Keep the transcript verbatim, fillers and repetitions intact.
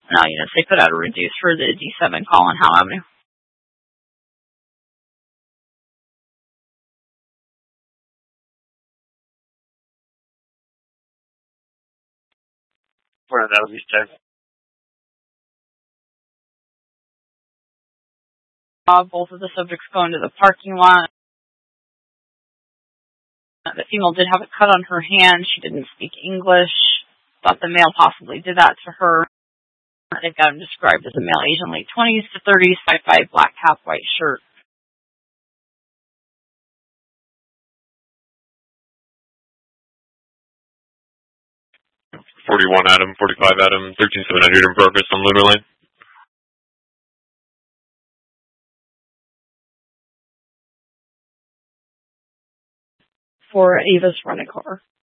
Now, units, they put out a reduce for the D seven call on Howe Avenue. Where that'll be safe. Uh, both of the subjects go into the parking lot. The female did have a cut on her hand. She didn't speak English. Thought the male possibly did that to her. They've got him described as a male, Asian, late twenties to thirties, five five, black cap, white shirt. forty-one Adam, forty-five Adam, thirteen seven hundred in progress on Lunar Lane. For Ava's rental car.